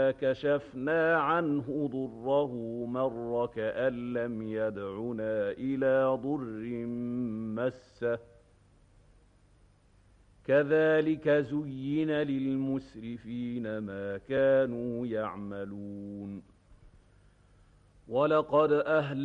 كشفنا عنه ضره مر كأن لم يدعنا إلى ضر مسه كذلك زين للمسرفين ما كانوا يعملون ولقد